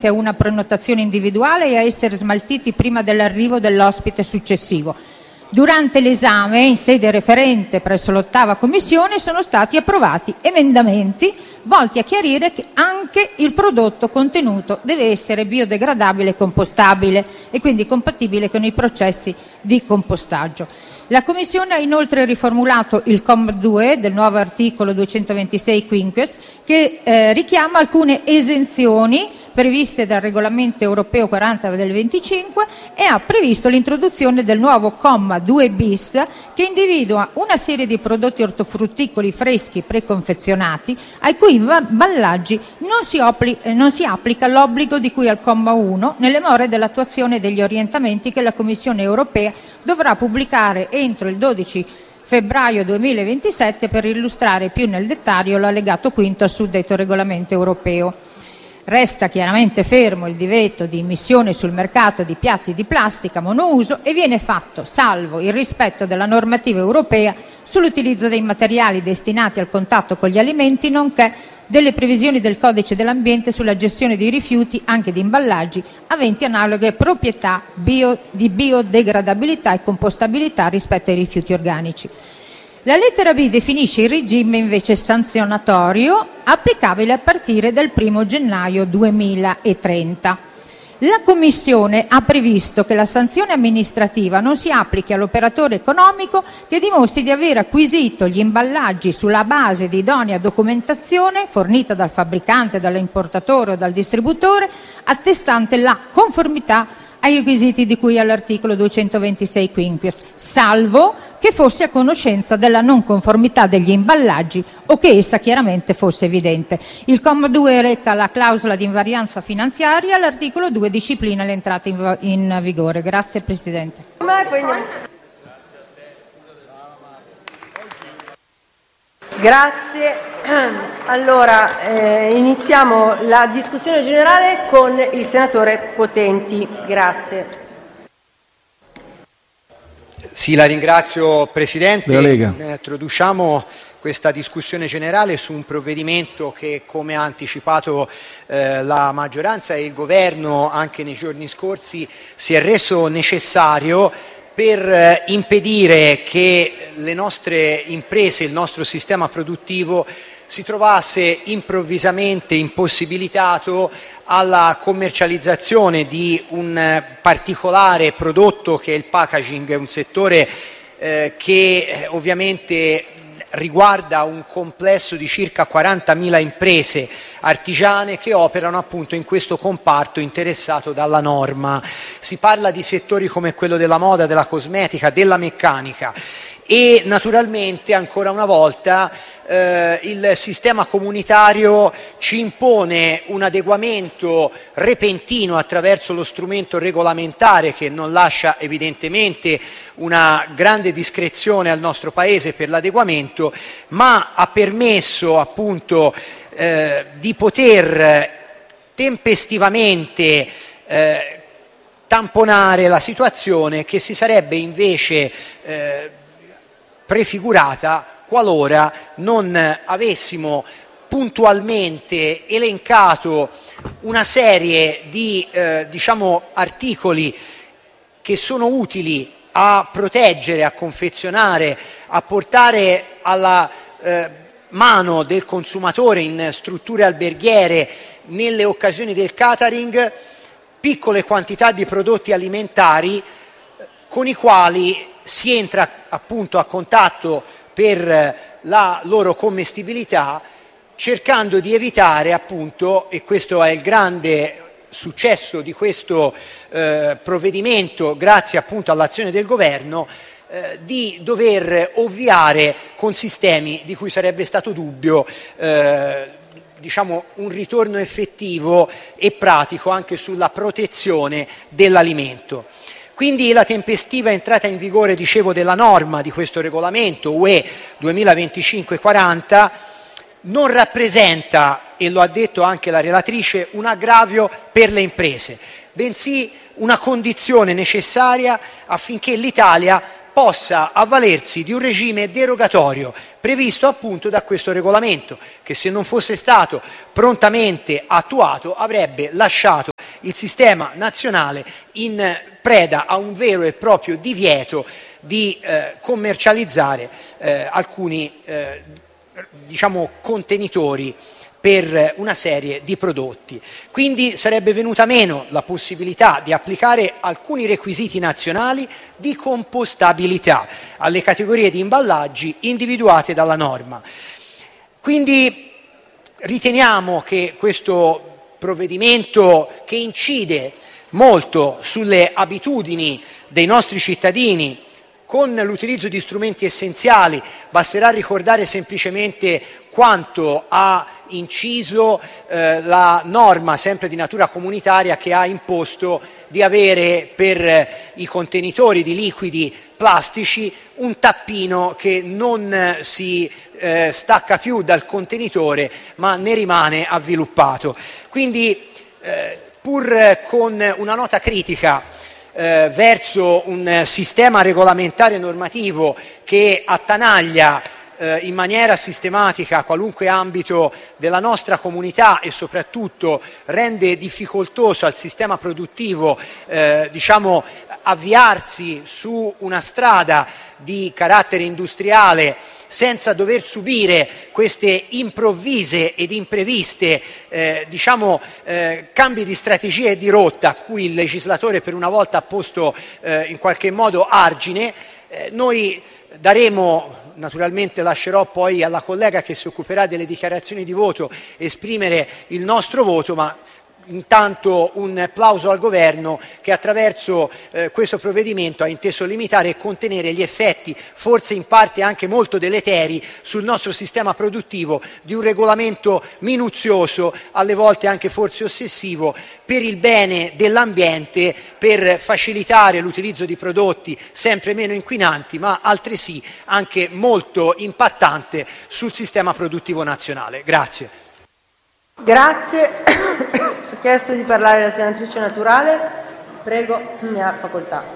a una prenotazione individuale e a essere smaltiti prima dell'arrivo dell'ospite successivo. Durante l'esame in sede referente presso l'8ª Commissione sono stati approvati emendamenti volti a chiarire che anche il prodotto contenuto deve essere biodegradabile e compostabile e quindi compatibile con i processi di compostaggio. La Commissione ha inoltre riformulato il comma 2 del nuovo articolo 226-quinquies che richiama alcune esenzioni previste dal regolamento europeo 40 del 25 e ha previsto l'introduzione del nuovo comma 2 bis che individua una serie di prodotti ortofrutticoli freschi preconfezionati ai cui imballaggi non si applica l'obbligo di cui al comma 1 nelle more dell'attuazione degli orientamenti che la Commissione europea dovrà pubblicare entro il 12 febbraio 2027 per illustrare più nel dettaglio l'allegato quinto al suddetto regolamento europeo. Resta chiaramente fermo il divieto di immissione sul mercato di piatti di plastica monouso e viene fatto salvo il rispetto della normativa europea sull'utilizzo dei materiali destinati al contatto con gli alimenti, nonché delle previsioni del Codice dell'Ambiente sulla gestione dei rifiuti anche di imballaggi aventi analoghe proprietà di biodegradabilità e compostabilità rispetto ai rifiuti organici. La lettera B definisce il regime invece sanzionatorio applicabile a partire dal 1 gennaio 2030. La Commissione ha previsto che la sanzione amministrativa non si applichi all'operatore economico che dimostri di aver acquisito gli imballaggi sulla base di idonea documentazione fornita dal fabbricante, dall'importatore o dal distributore attestante la conformità ai requisiti di cui all'articolo 226 quinquies, salvo che fosse a conoscenza della non conformità degli imballaggi o che essa chiaramente fosse evidente. Il comma 2 reca la clausola di invarianza finanziaria, l'articolo 2 disciplina l'entrata in vigore. Grazie Presidente. Grazie. Allora, iniziamo la discussione generale con il senatore Potenti. Grazie. Sì, la ringrazio Presidente. Introduciamo questa discussione generale su un provvedimento che, come ha anticipato la maggioranza e il Governo anche nei giorni scorsi, si è reso necessario per impedire che le nostre imprese, il nostro sistema produttivo si trovasse improvvisamente impossibilitato alla commercializzazione di un particolare prodotto che è il packaging, un settore che ovviamente riguarda un complesso di circa 40.000 imprese artigiane che operano appunto in questo comparto interessato dalla norma. Si parla di settori come quello della moda, della cosmetica, della meccanica e naturalmente ancora una volta il sistema comunitario ci impone un adeguamento repentino attraverso lo strumento regolamentare che non lascia evidentemente una grande discrezione al nostro Paese per l'adeguamento, ma ha permesso appunto di poter tempestivamente tamponare la situazione che si sarebbe invece prefigurata qualora non avessimo puntualmente elencato una serie di articoli che sono utili a proteggere, a confezionare, a portare alla mano del consumatore in strutture alberghiere nelle occasioni del catering piccole quantità di prodotti alimentari con i quali si entra appunto a contatto per la loro commestibilità, cercando di evitare appunto, e questo è il grande successo di questo provvedimento grazie appunto all'azione del Governo, di dover ovviare con sistemi di cui sarebbe stato dubbio un ritorno effettivo e pratico anche sulla protezione dell'alimento. Quindi la tempestiva entrata in vigore, dicevo, della norma di questo regolamento UE 2025/40 non rappresenta, e lo ha detto anche la relatrice, un aggravio per le imprese, bensì una condizione necessaria affinché l'Italia possa avvalersi di un regime derogatorio previsto appunto da questo regolamento, che se non fosse stato prontamente attuato avrebbe lasciato il sistema nazionale in preda a un vero e proprio divieto di commercializzare alcuni contenitori per una serie di prodotti. Quindi sarebbe venuta meno la possibilità di applicare alcuni requisiti nazionali di compostabilità alle categorie di imballaggi individuate dalla norma. Quindi riteniamo che questo provvedimento, che incide molto sulle abitudini dei nostri cittadini, con l'utilizzo di strumenti essenziali, basterà ricordare semplicemente quanto ha inciso la norma, sempre di natura comunitaria, che ha imposto di avere per i contenitori di liquidi plastici un tappino che non si stacca più dal contenitore ma ne rimane avviluppato. Quindi pur con una nota critica verso un sistema regolamentare normativo che attanaglia in maniera sistematica qualunque ambito della nostra comunità e soprattutto rende difficoltoso al sistema produttivo avviarsi su una strada di carattere industriale senza dover subire queste improvvise ed impreviste cambi di strategia e di rotta a cui il legislatore per una volta ha posto in qualche modo argine. Noi daremo, naturalmente lascerò poi alla collega che si occuperà delle dichiarazioni di voto esprimere il nostro voto, ma intanto un plauso al Governo che attraverso questo provvedimento ha inteso limitare e contenere gli effetti, forse in parte anche molto deleteri, sul nostro sistema produttivo di un regolamento minuzioso, alle volte anche forse ossessivo, per il bene dell'ambiente, per facilitare l'utilizzo di prodotti sempre meno inquinanti, ma altresì anche molto impattante sul sistema produttivo nazionale. Grazie. Grazie. Ha chiesto di parlare la senatrice Naturale. Prego, ne ha facoltà.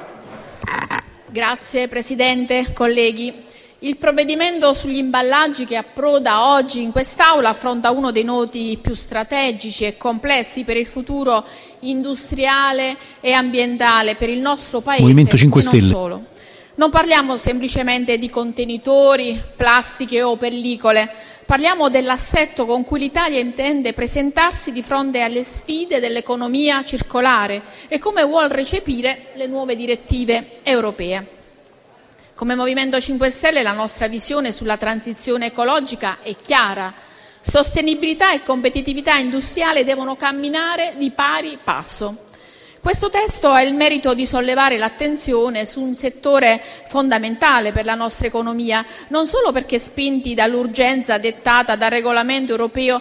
Grazie Presidente, colleghi. Il provvedimento sugli imballaggi che approda oggi in quest'Aula affronta uno dei nodi più strategici e complessi per il futuro industriale e ambientale per il nostro Paese. Movimento 5 Stelle. Non solo. Non parliamo semplicemente di contenitori, plastiche o pellicole. Parliamo dell'assetto con cui l'Italia intende presentarsi di fronte alle sfide dell'economia circolare e come vuol recepire le nuove direttive europee. Come Movimento 5 Stelle la nostra visione sulla transizione ecologica è chiara. Sostenibilità e competitività industriale devono camminare di pari passo. Questo testo ha il merito di sollevare l'attenzione su un settore fondamentale per la nostra economia, non solo perché spinti dall'urgenza dettata dal regolamento europeo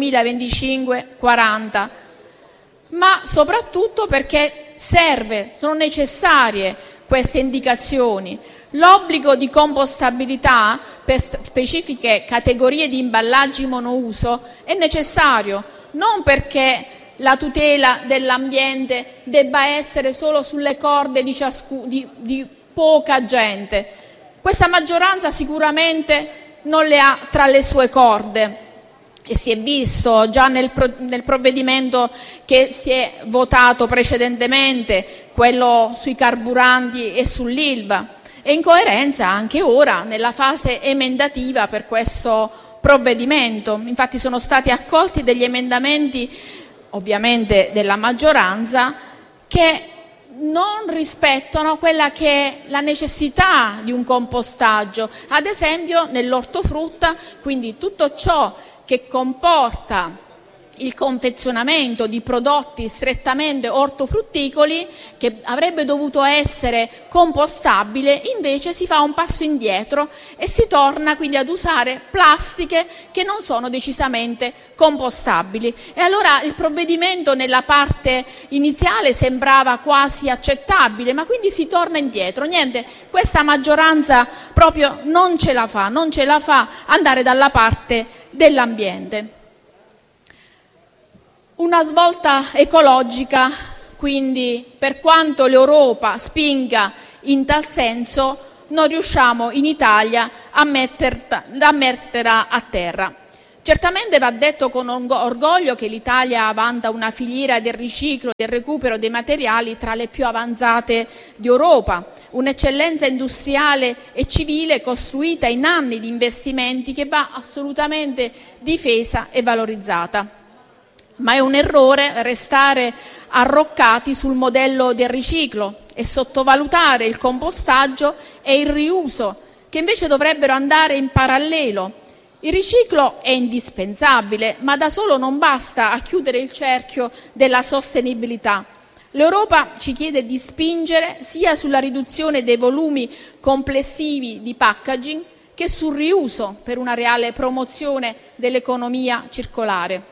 2025-40, ma soprattutto perché sono necessarie queste indicazioni. L'obbligo di compostabilità per specifiche categorie di imballaggi monouso è necessario, non perché la tutela dell'ambiente debba essere solo sulle corde di poca gente. Questa maggioranza sicuramente non le ha tra le sue corde e si è visto già nel provvedimento che si è votato precedentemente, quello sui carburanti e sull'Ilva, e in coerenza anche ora nella fase emendativa per questo provvedimento. Infatti sono stati accolti degli emendamenti ovviamente della maggioranza, che non rispettano quella che è la necessità di un compostaggio, ad esempio nell'ortofrutta, quindi tutto ciò che comporta il confezionamento di prodotti strettamente ortofrutticoli, che avrebbe dovuto essere compostabile, invece si fa un passo indietro e si torna quindi ad usare plastiche che non sono decisamente compostabili. E allora il provvedimento nella parte iniziale sembrava quasi accettabile, ma quindi si torna indietro. Niente, questa maggioranza proprio non ce la fa andare dalla parte dell'ambiente. Una svolta ecologica, quindi, per quanto l'Europa spinga in tal senso, non riusciamo in Italia a metterla a terra. Certamente va detto con orgoglio che l'Italia vanta una filiera del riciclo e del recupero dei materiali tra le più avanzate d'Europa, un'eccellenza industriale e civile costruita in anni di investimenti che va assolutamente difesa e valorizzata. Ma è un errore restare arroccati sul modello del riciclo e sottovalutare il compostaggio e il riuso, che invece dovrebbero andare in parallelo. Il riciclo è indispensabile, ma da solo non basta a chiudere il cerchio della sostenibilità. L'Europa ci chiede di spingere sia sulla riduzione dei volumi complessivi di packaging che sul riuso per una reale promozione dell'economia circolare.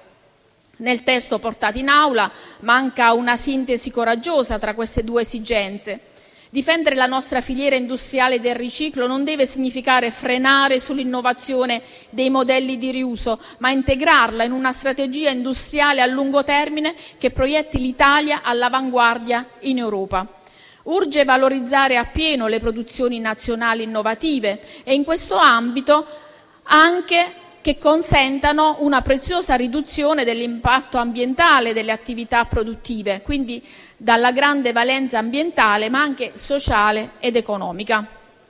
Nel testo portato in aula manca una sintesi coraggiosa tra queste due esigenze. Difendere la nostra filiera industriale del riciclo non deve significare frenare sull'innovazione dei modelli di riuso, ma integrarla in una strategia industriale a lungo termine che proietti l'Italia all'avanguardia in Europa. Urge valorizzare appieno le produzioni nazionali innovative e in questo ambito anche che consentano una preziosa riduzione dell'impatto ambientale delle attività produttive, quindi dalla grande valenza ambientale ma anche sociale ed economica.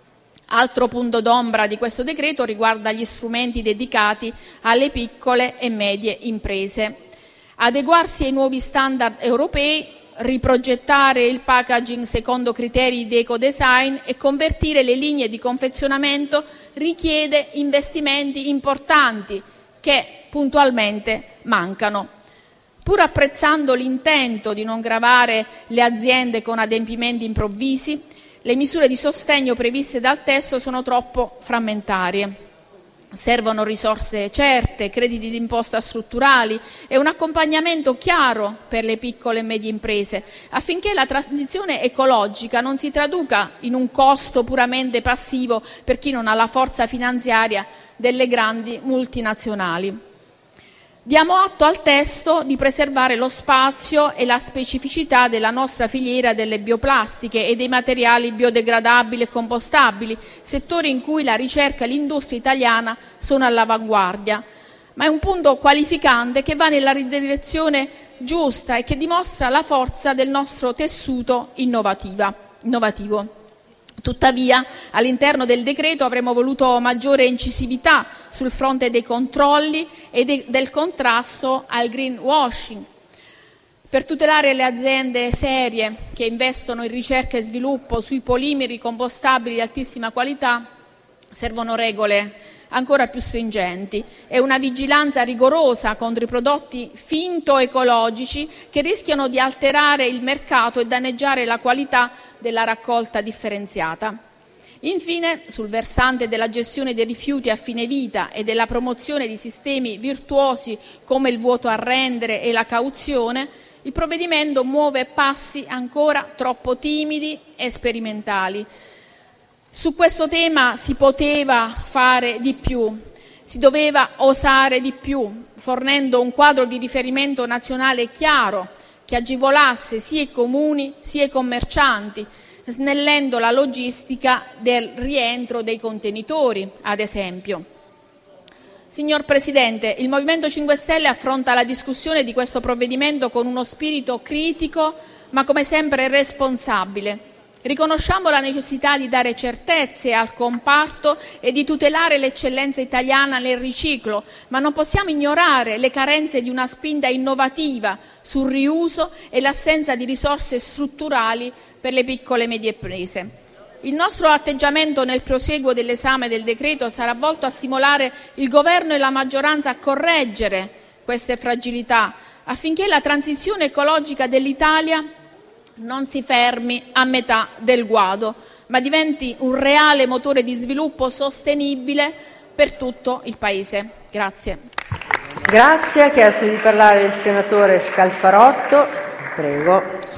Altro punto d'ombra di questo decreto riguarda gli strumenti dedicati alle piccole e medie imprese. Adeguarsi ai nuovi standard europei, riprogettare il packaging secondo criteri di ecodesign e convertire le linee di confezionamento richiede investimenti importanti che puntualmente mancano. Pur apprezzando l'intento di non gravare le aziende con adempimenti improvvisi, le misure di sostegno previste dal testo sono troppo frammentarie. Servono risorse certe, crediti d'imposta strutturali e un accompagnamento chiaro per le piccole e medie imprese, affinché la transizione ecologica non si traduca in un costo puramente passivo per chi non ha la forza finanziaria delle grandi multinazionali. Diamo atto al testo di preservare lo spazio e la specificità della nostra filiera delle bioplastiche e dei materiali biodegradabili e compostabili, settori in cui la ricerca e l'industria italiana sono all'avanguardia. Ma è un punto qualificante che va nella direzione giusta e che dimostra la forza del nostro tessuto innovativo. Tuttavia, all'interno del decreto avremmo voluto maggiore incisività sul fronte dei controlli e del contrasto al greenwashing. Per tutelare le aziende serie che investono in ricerca e sviluppo sui polimeri compostabili di altissima qualità servono regole ancora più stringenti e una vigilanza rigorosa contro i prodotti finto ecologici che rischiano di alterare il mercato e danneggiare la qualità della raccolta differenziata. Infine, sul versante della gestione dei rifiuti a fine vita e della promozione di sistemi virtuosi come il vuoto a rendere e la cauzione, il provvedimento muove passi ancora troppo timidi e sperimentali. Su questo tema si poteva fare di più, si doveva osare di più, fornendo un quadro di riferimento nazionale chiaro che agevolasse sia i comuni sia i commercianti, snellendo la logistica del rientro dei contenitori, ad esempio. Signor Presidente, il Movimento 5 Stelle affronta la discussione di questo provvedimento con uno spirito critico, ma come sempre responsabile. Riconosciamo la necessità di dare certezze al comparto e di tutelare l'eccellenza italiana nel riciclo, ma non possiamo ignorare le carenze di una spinta innovativa sul riuso e l'assenza di risorse strutturali per le piccole e medie imprese. Il nostro atteggiamento nel prosieguo dell'esame del decreto sarà volto a stimolare il Governo e la maggioranza a correggere queste fragilità, affinché la transizione ecologica dell'Italia non si fermi a metà del guado, ma diventi un reale motore di sviluppo sostenibile per tutto il Paese. Grazie. Grazie. Ha chiesto di parlare il senatore Scalfarotto. Prego.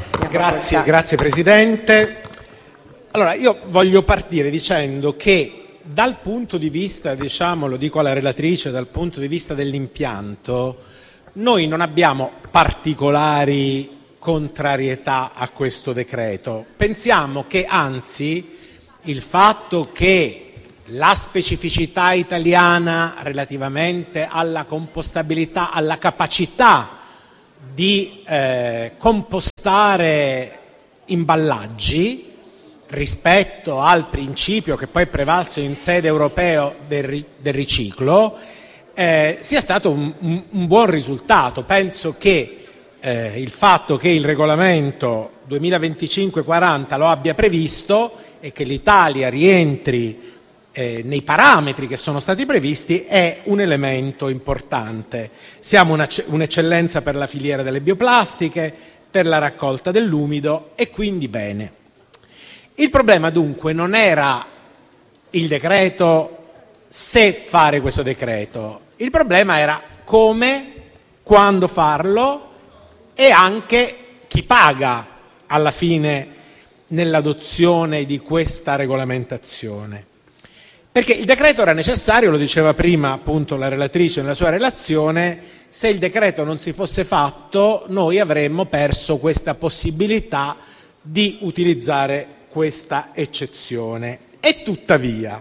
Grazie Presidente. Allora, io voglio partire dicendo che dal punto di vista, lo dico alla relatrice, dal punto di vista dell'impianto, noi non abbiamo particolari contrarietà a questo decreto. Pensiamo che anzi il fatto che la specificità italiana relativamente alla compostabilità, alla capacità di compostare imballaggi rispetto al principio che poi è prevalso in sede europea del riciclo, sia stato un buon risultato. Penso che il fatto che il regolamento 2025/40 lo abbia previsto e che l'Italia rientri nei parametri che sono stati previsti è un elemento importante. Siamo un'eccellenza per la filiera delle bioplastiche, per la raccolta dell'umido e quindi bene. Il problema dunque non era il decreto, se fare questo decreto, il problema era come, quando farlo e anche chi paga alla fine nell'adozione di questa regolamentazione. Perché il decreto era necessario, lo diceva prima appunto la relatrice nella sua relazione, se il decreto non si fosse fatto noi avremmo perso questa possibilità di utilizzare questa eccezione. E tuttavia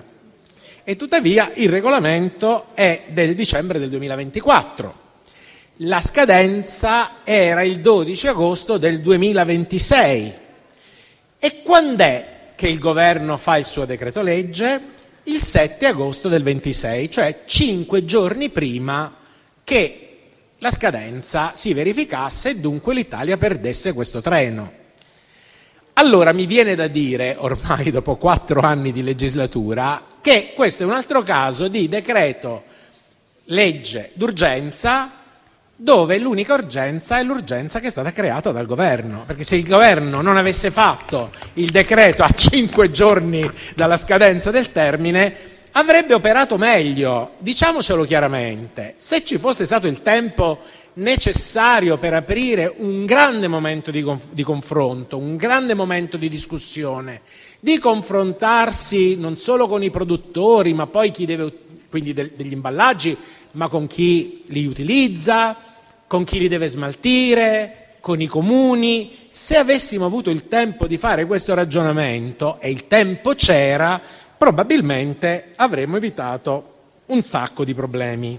il regolamento è del dicembre del 2024. La scadenza era il 12 agosto del 2026. E quando è che il governo fa il suo decreto legge? Il 7 agosto del 26, cioè 5 giorni prima che la scadenza si verificasse e dunque l'Italia perdesse questo treno. Allora mi viene da dire, ormai dopo 4 anni di legislatura, che questo è un altro caso di decreto legge d'urgenza dove l'unica urgenza è l'urgenza che è stata creata dal governo, perché se il governo non avesse fatto il decreto a 5 giorni dalla scadenza del termine avrebbe operato meglio. Diciamocelo chiaramente, se ci fosse stato il tempo necessario per aprire un grande momento di confronto, un grande momento di discussione, di confrontarsi non solo con i produttori, ma poi chi deve, quindi degli imballaggi, ma con chi li utilizza, con chi li deve smaltire, con i comuni. Se avessimo avuto il tempo di fare questo ragionamento, e il tempo c'era, probabilmente avremmo evitato un sacco di problemi.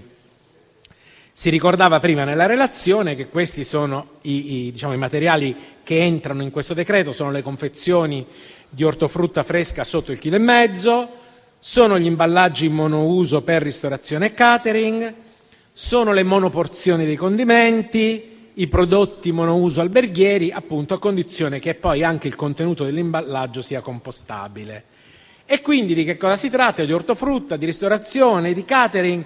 Si ricordava prima nella relazione che questi sono i materiali che entrano in questo decreto, sono le confezioni di ortofrutta fresca sotto il 1,5 kg, sono gli imballaggi monouso per ristorazione e catering, sono le monoporzioni dei condimenti, i prodotti monouso alberghieri, appunto a condizione che poi anche il contenuto dell'imballaggio sia compostabile. E quindi di che cosa si tratta? Di ortofrutta, di ristorazione, di catering,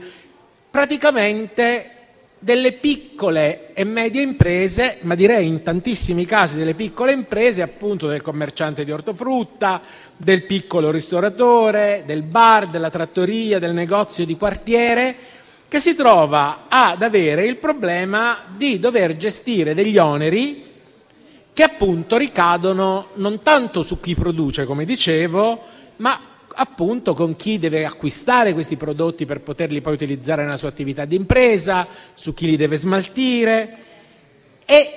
praticamente delle piccole e medie imprese, ma direi in tantissimi casi delle piccole imprese, appunto del commerciante di ortofrutta, del piccolo ristoratore, del bar, della trattoria, del negozio di quartiere, che si trova ad avere il problema di dover gestire degli oneri che appunto ricadono non tanto su chi produce, come dicevo, ma appunto con chi deve acquistare questi prodotti per poterli poi utilizzare nella sua attività di impresa, su chi li deve smaltire. E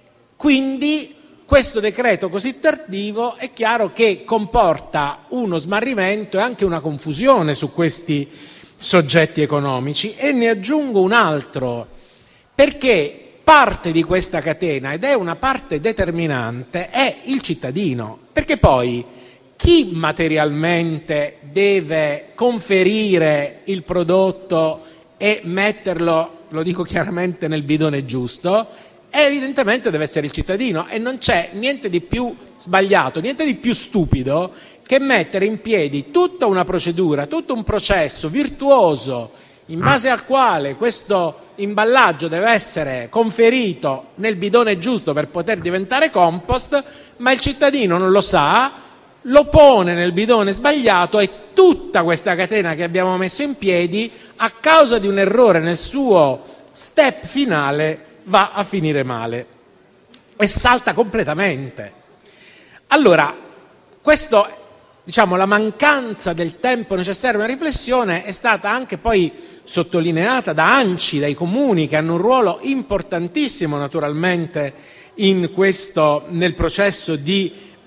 quindi questo decreto così tardivo è chiaro che comporta uno smarrimento e anche una confusione su questi soggetti economici. E ne aggiungo un altro, perché parte di questa catena, ed è una parte determinante, è il cittadino, perché poi chi materialmente deve conferire il prodotto e metterlo, lo dico chiaramente, nel bidone giusto, evidentemente deve essere il cittadino, e non c'è niente di più sbagliato, niente di più stupido che mettere in piedi tutta una procedura, tutto un processo virtuoso in base al quale questo imballaggio deve essere conferito nel bidone giusto per poter diventare compost, ma il cittadino non lo sa, lo pone nel bidone sbagliato, e tutta questa catena che abbiamo messo in piedi, a causa di un errore nel suo step finale, va a finire male e salta completamente. Allora, questo, la mancanza del tempo necessario a una riflessione è stata anche poi sottolineata da ANCI, dai comuni, che hanno un ruolo importantissimo naturalmente nel processo di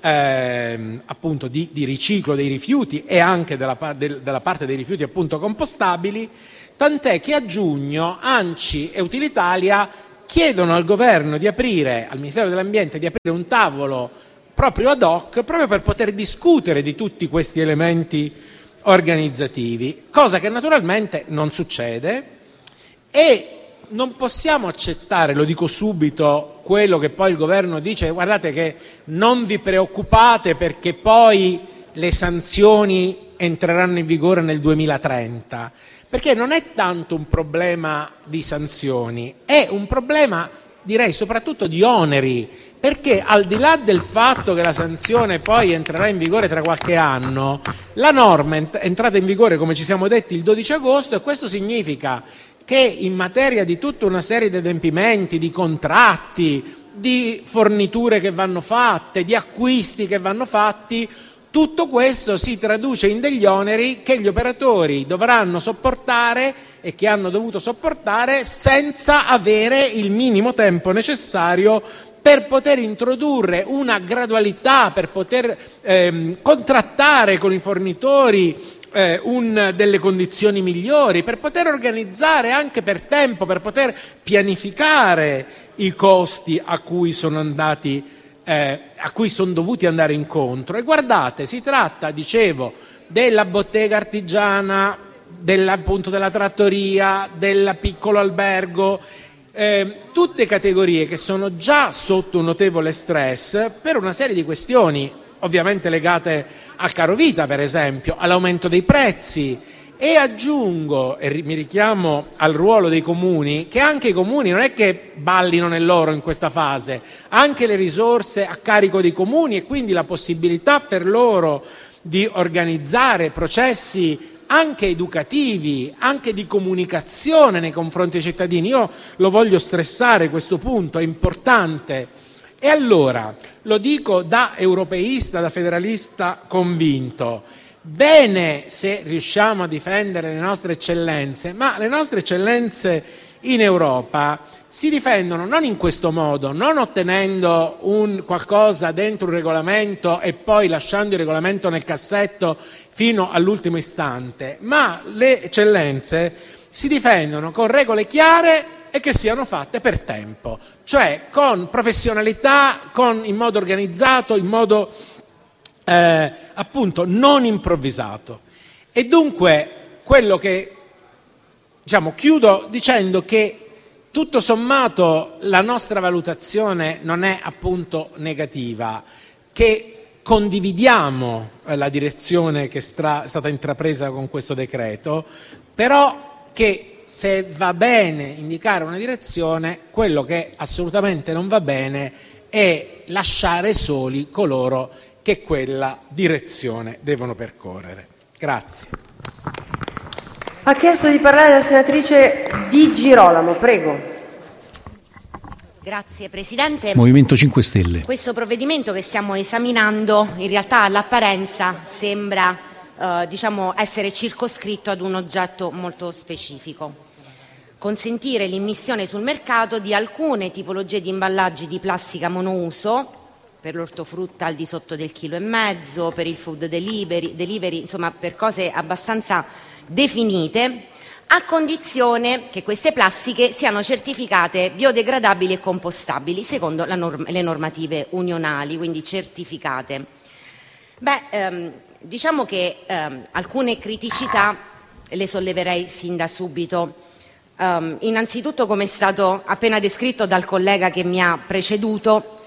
appunto di riciclo dei rifiuti e anche della parte dei rifiuti appunto compostabili, tant'è che a giugno ANCI e Utilitalia chiedono al governo di aprire, al Ministero dell'Ambiente, di aprire un tavolo proprio ad hoc, proprio per poter discutere di tutti questi elementi organizzativi, cosa che naturalmente non succede. E non possiamo accettare, lo dico subito, quello che poi il governo dice: guardate che non vi preoccupate perché poi le sanzioni entreranno in vigore nel 2030, perché non è tanto un problema di sanzioni, è un problema, direi, soprattutto di oneri, perché al di là del fatto che la sanzione poi entrerà in vigore tra qualche anno, la norma è entrata in vigore, come ci siamo detti, il 12 agosto, e questo significa che in materia di tutta una serie di adempimenti, di contratti, di forniture che vanno fatte, di acquisti che vanno fatti, tutto questo si traduce in degli oneri che gli operatori dovranno sopportare e che hanno dovuto sopportare senza avere il minimo tempo necessario per poter introdurre una gradualità, per poter contrattare con i fornitori delle condizioni migliori, per poter organizzare anche per tempo, per poter pianificare i costi a cui sono dovuti andare incontro. E guardate, si tratta, dicevo, della bottega artigiana, appunto della trattoria, del piccolo albergo, tutte categorie che sono già sotto un notevole stress per una serie di questioni ovviamente legate al carovita, per esempio, all'aumento dei prezzi. E aggiungo, e mi richiamo al ruolo dei comuni, che anche i comuni non è che ballino nell'oro in questa fase, anche le risorse a carico dei comuni e quindi la possibilità per loro di organizzare processi anche educativi, anche di comunicazione nei confronti dei cittadini. Io lo voglio stressare, questo punto è importante. E allora, lo dico da europeista, da federalista convinto, bene se riusciamo a difendere le nostre eccellenze, ma le nostre eccellenze in Europa si difendono non in questo modo, non ottenendo un qualcosa dentro un regolamento e poi lasciando il regolamento nel cassetto fino all'ultimo istante, ma le eccellenze si difendono con regole chiare e che siano fatte per tempo, cioè con professionalità, in modo organizzato, in modo appunto non improvvisato. E dunque quello che chiudo dicendo che tutto sommato la nostra valutazione non è appunto negativa, che condividiamo la direzione che è stata intrapresa con questo decreto, però che se va bene indicare una direzione, quello che assolutamente non va bene è lasciare soli coloro che quella direzione devono percorrere. Grazie. Ha chiesto di parlare la senatrice Di Girolamo, prego. Grazie Presidente. Movimento 5 Stelle. Questo provvedimento che stiamo esaminando in realtà all'apparenza sembra essere circoscritto ad un oggetto molto specifico: consentire l'immissione sul mercato di alcune tipologie di imballaggi di plastica monouso per l'ortofrutta al di sotto del 1,5 kg, per il food delivery, insomma per cose abbastanza definite, a condizione che queste plastiche siano certificate biodegradabili e compostabili secondo le normative unionali, quindi certificate. Diciamo che alcune criticità le solleverei sin da subito. Innanzitutto, come è stato appena descritto dal collega che mi ha preceduto,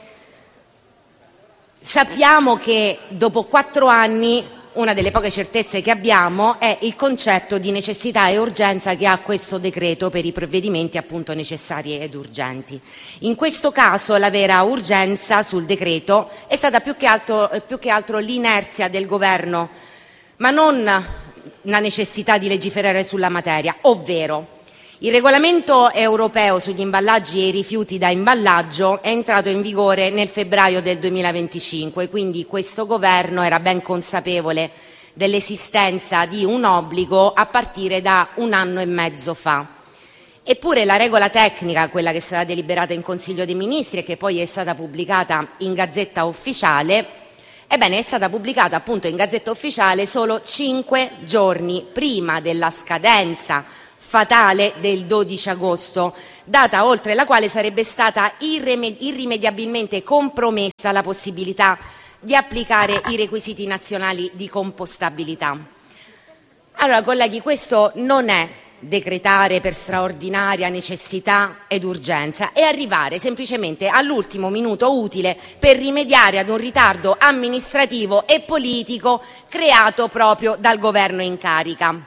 sappiamo che dopo 4 anni una delle poche certezze che abbiamo è il concetto di necessità e urgenza che ha questo decreto per i provvedimenti appunto necessari ed urgenti. In questo caso la vera urgenza sul decreto è stata più che altro l'inerzia del governo, ma non la necessità di legiferare sulla materia, ovvero il regolamento europeo sugli imballaggi e i rifiuti da imballaggio è entrato in vigore nel febbraio del 2025, quindi questo governo era ben consapevole dell'esistenza di un obbligo a partire da 1 anno e mezzo fa. Eppure la regola tecnica, quella che è stata deliberata in Consiglio dei Ministri e che poi è stata pubblicata in Gazzetta Ufficiale, Ebbene, è stata pubblicata appunto in Gazzetta Ufficiale solo 5 giorni prima della scadenza fatale del 12 agosto, data oltre la quale sarebbe stata irrimediabilmente compromessa la possibilità di applicare i requisiti nazionali di compostabilità. Allora, colleghi, questo non è decretare per straordinaria necessità ed urgenza, è arrivare semplicemente all'ultimo minuto utile per rimediare ad un ritardo amministrativo e politico creato proprio dal governo in carica.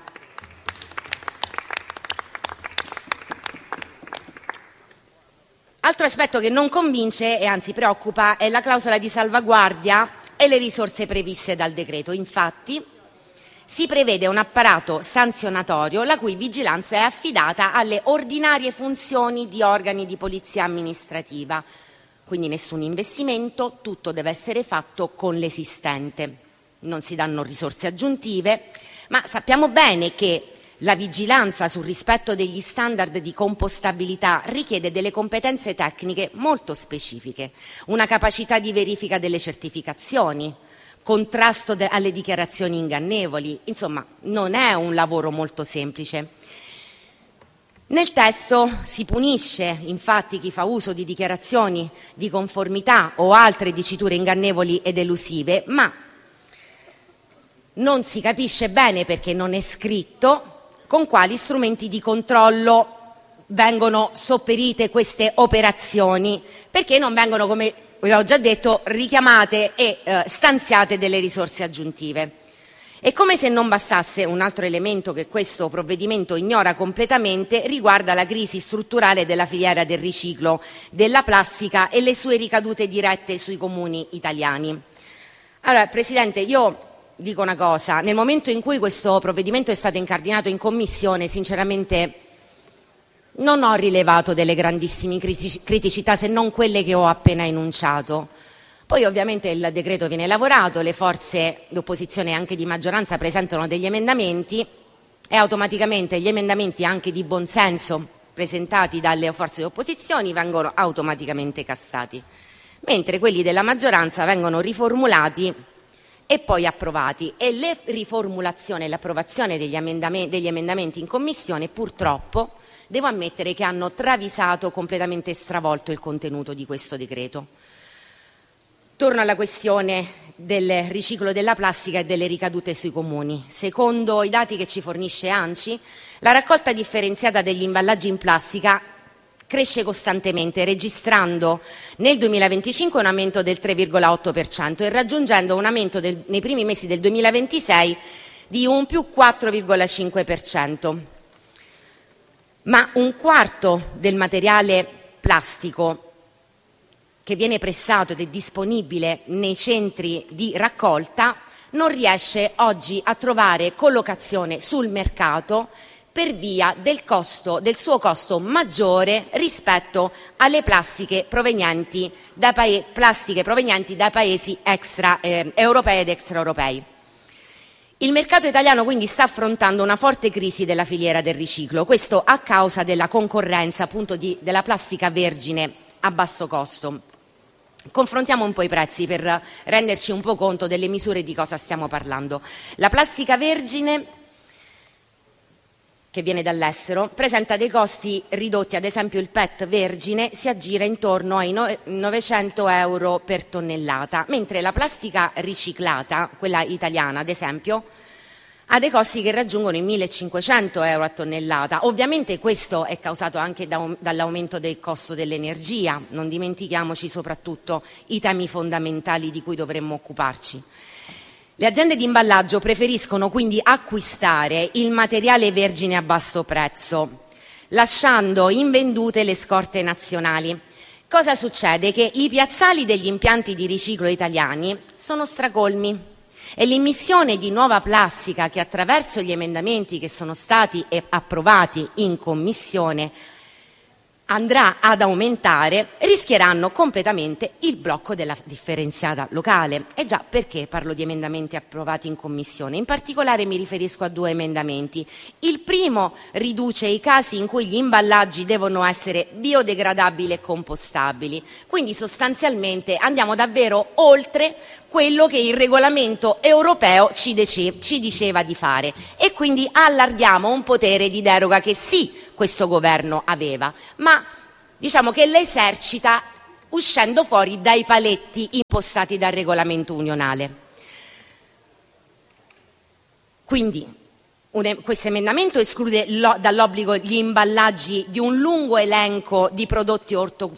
Altro aspetto che non convince e anzi preoccupa è la clausola di salvaguardia e le risorse previste dal decreto. Infatti, si prevede un apparato sanzionatorio la cui vigilanza è affidata alle ordinarie funzioni di organi di polizia amministrativa. Quindi nessun investimento, tutto deve essere fatto con l'esistente. Non si danno risorse aggiuntive, ma sappiamo bene che la vigilanza sul rispetto degli standard di compostabilità richiede delle competenze tecniche molto specifiche, una capacità di verifica delle certificazioni, contrasto alle dichiarazioni ingannevoli, insomma non è un lavoro molto semplice. Nel testo si punisce infatti chi fa uso di dichiarazioni di conformità o altre diciture ingannevoli ed elusive, ma non si capisce bene, perché non è scritto, con quali strumenti di controllo vengono sopperite queste operazioni, perché non vengono, come vi ho già detto, richiamate e stanziate delle risorse aggiuntive. E come se non bastasse, un altro elemento che questo provvedimento ignora completamente riguarda la crisi strutturale della filiera del riciclo della plastica e le sue ricadute dirette sui comuni italiani. Allora, Presidente, io dico una cosa: nel momento in cui questo provvedimento è stato incardinato in commissione, sinceramente non ho rilevato delle grandissime criticità, se non quelle che ho appena enunciato. Poi ovviamente il decreto viene lavorato, le forze d'opposizione e anche di maggioranza presentano degli emendamenti e automaticamente gli emendamenti anche di buonsenso presentati dalle forze di opposizione vengono automaticamente cassati, mentre quelli della maggioranza vengono riformulati e poi approvati. E le riformulazioni e l'approvazione degli emendamenti in commissione, purtroppo, devo ammettere che hanno travisato, completamente stravolto il contenuto di questo decreto. Torno alla questione del riciclo della plastica e delle ricadute sui comuni. Secondo i dati che ci fornisce ANCI, la raccolta differenziata degli imballaggi in plastica cresce costantemente, registrando nel 2025 un aumento del 3,8% e raggiungendo un aumento nei primi mesi del 2026 di un più 4,5%. Ma un quarto del materiale plastico che viene pressato ed è disponibile nei centri di raccolta non riesce oggi a trovare collocazione sul mercato per via del suo costo maggiore rispetto alle plastiche provenienti da paesi europei ed extraeuropei. Il mercato italiano quindi sta affrontando una forte crisi della filiera del riciclo, questo a causa della concorrenza appunto della plastica vergine a basso costo. Confrontiamo un po' i prezzi per renderci un po' conto delle misure di cosa stiamo parlando. La plastica vergine che viene dall'estero presenta dei costi ridotti, ad esempio il PET vergine si aggira intorno ai 900 euro per tonnellata, mentre la plastica riciclata, quella italiana ad esempio, ha dei costi che raggiungono i 1.500 euro a tonnellata. Ovviamente questo è causato anche dall'aumento del costo dell'energia, non dimentichiamoci soprattutto i temi fondamentali di cui dovremmo occuparci. Le aziende di imballaggio preferiscono quindi acquistare il materiale vergine a basso prezzo, lasciando invendute le scorte nazionali. Cosa succede? Che i piazzali degli impianti di riciclo italiani sono stracolmi e l'immissione di nuova plastica, che attraverso gli emendamenti che sono stati approvati in commissione andrà ad aumentare, rischieranno completamente il blocco della differenziata locale. E già, perché parlo di emendamenti approvati in Commissione? In particolare mi riferisco a 2 emendamenti. Il primo riduce i casi in cui gli imballaggi devono essere biodegradabili e compostabili, quindi sostanzialmente andiamo davvero oltre quello che il regolamento europeo ci diceva di fare, e quindi allarghiamo un potere di deroga che sì, questo governo aveva, ma diciamo che l'esercita uscendo fuori dai paletti impostati dal regolamento unionale. Quindi questo emendamento esclude dall'obbligo gli imballaggi di un lungo elenco di prodotti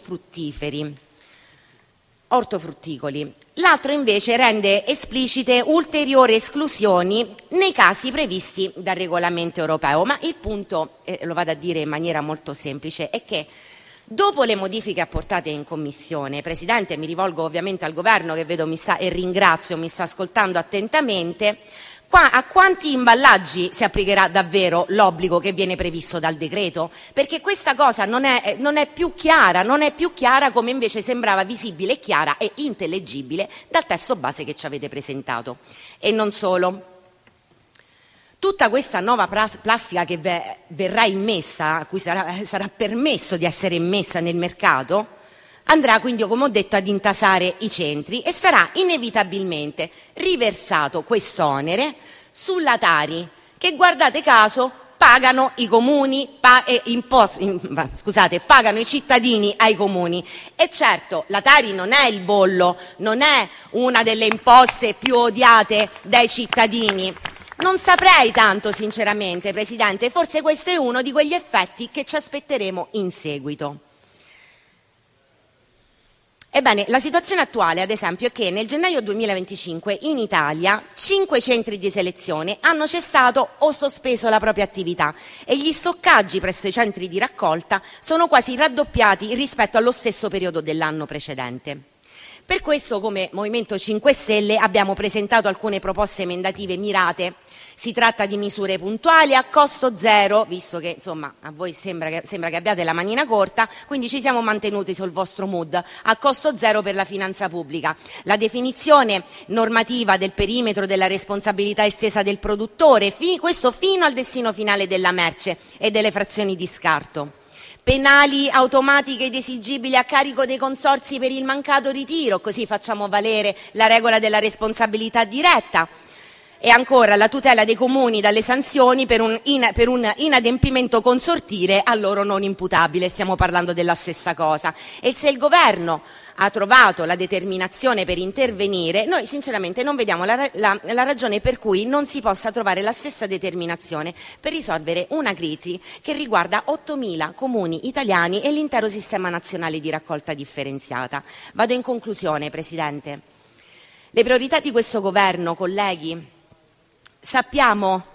ortofrutticoli. L'altro invece rende esplicite ulteriori esclusioni nei casi previsti dal regolamento europeo. Ma il punto, lo vado a dire in maniera molto semplice, è che dopo le modifiche apportate in Commissione, Presidente, mi rivolgo ovviamente al Governo che vedo e ringrazio, mi sta ascoltando attentamente, a quanti imballaggi si applicherà davvero l'obbligo che viene previsto dal decreto? Perché questa cosa non è più chiara come invece sembrava visibile, chiara e intellegibile dal testo base che ci avete presentato. E non solo. Tutta questa nuova plastica che verrà immessa, a cui sarà permesso di essere immessa nel mercato, andrà quindi, come ho detto, ad intasare i centri e sarà inevitabilmente riversato quest'onere sulla Tari, che, guardate caso, pagano i comuni, pagano i cittadini ai comuni. E certo, la Tari non è il bollo, non è una delle imposte più odiate dai cittadini. Non saprei tanto, sinceramente, Presidente, forse questo è uno di quegli effetti che ci aspetteremo in seguito. Ebbene, la situazione attuale, ad esempio, è che nel gennaio 2025 in Italia 5 centri di selezione hanno cessato o sospeso la propria attività e gli stoccaggi presso i centri di raccolta sono quasi raddoppiati rispetto allo stesso periodo dell'anno precedente. Per questo, come Movimento 5 Stelle, abbiamo presentato alcune proposte emendative mirate. Si tratta di misure puntuali a costo zero, visto che insomma a voi sembra che abbiate la manina corta, quindi ci siamo mantenuti sul vostro mood, a costo zero per la finanza pubblica. La definizione normativa del perimetro della responsabilità estesa del produttore, questo fino al destino finale della merce e delle frazioni di scarto. Penali automatiche ed esigibili a carico dei consorzi per il mancato ritiro, così facciamo valere la regola della responsabilità diretta. E ancora la tutela dei comuni dalle sanzioni per un inadempimento consortile a loro non imputabile, stiamo parlando della stessa cosa. E se il Governo ha trovato la determinazione per intervenire, noi sinceramente non vediamo la ragione per cui non si possa trovare la stessa determinazione per risolvere una crisi che riguarda 8.000 comuni italiani e l'intero sistema nazionale di raccolta differenziata. Vado in conclusione, Presidente. Le priorità di questo Governo, colleghi, sappiamo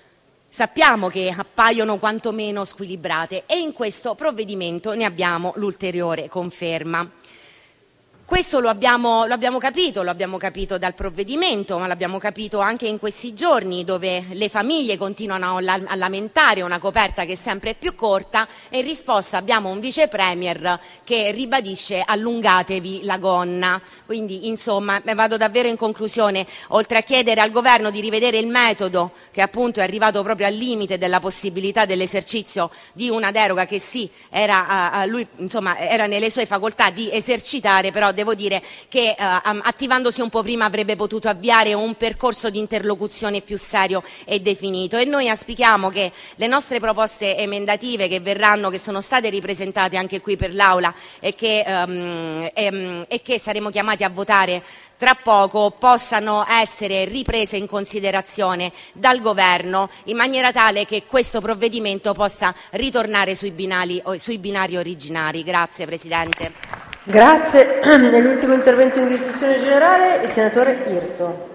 che appaiono quantomeno squilibrate e in questo provvedimento ne abbiamo l'ulteriore conferma. Questo lo abbiamo capito dal provvedimento, ma l'abbiamo capito anche in questi giorni, dove le famiglie continuano a lamentare una coperta che è sempre più corta e in risposta abbiamo un vice premier che ribadisce allungatevi la gonna. Quindi insomma vado davvero in conclusione, oltre a chiedere al Governo di rivedere il metodo che appunto è arrivato proprio al limite della possibilità dell'esercizio di una deroga che sì era nelle sue facoltà di esercitare, però devo dire che attivandosi un po' prima avrebbe potuto avviare un percorso di interlocuzione più serio e definito. E noi auspichiamo che le nostre proposte emendative che sono state ripresentate anche qui per l'Aula e che saremo chiamati a votare tra poco possano essere riprese in considerazione dal Governo in maniera tale che questo provvedimento possa ritornare sui binari originari. Grazie Presidente. Grazie. Nell'ultimo intervento in discussione generale il senatore Irto.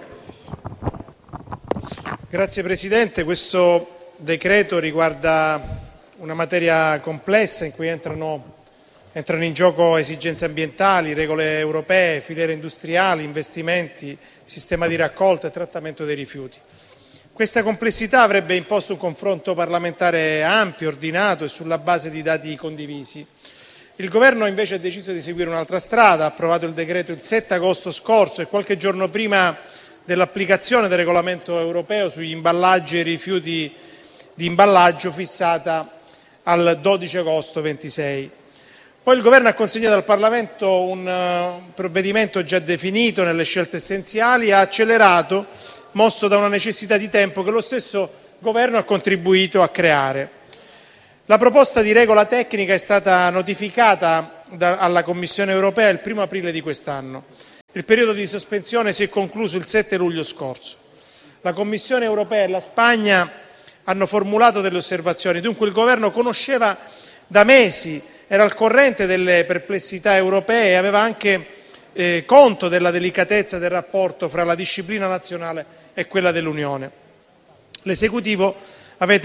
Grazie Presidente. Questo decreto riguarda una materia complessa in cui entrano in gioco esigenze ambientali, regole europee, filiere industriali, investimenti, sistema di raccolta e trattamento dei rifiuti. Questa complessità avrebbe imposto un confronto parlamentare ampio, ordinato e sulla base di dati condivisi. Il Governo invece ha deciso di seguire un'altra strada, ha approvato il decreto il 7 agosto scorso e qualche giorno prima dell'applicazione del regolamento europeo sugli imballaggi e rifiuti di imballaggio fissata al 12 agosto 26. Poi il Governo ha consegnato al Parlamento un provvedimento già definito nelle scelte essenziali e ha accelerato, mosso da una necessità di tempo che lo stesso Governo ha contribuito a creare. La proposta di regola tecnica è stata notificata alla Commissione europea il 1 aprile di quest'anno. Il periodo di sospensione si è concluso il 7 luglio scorso. La Commissione europea e la Spagna hanno formulato delle osservazioni, dunque il Governo conosceva da mesi, era al corrente delle perplessità europee e aveva anche conto della delicatezza del rapporto fra la disciplina nazionale e quella dell'Unione. L'Esecutivo avete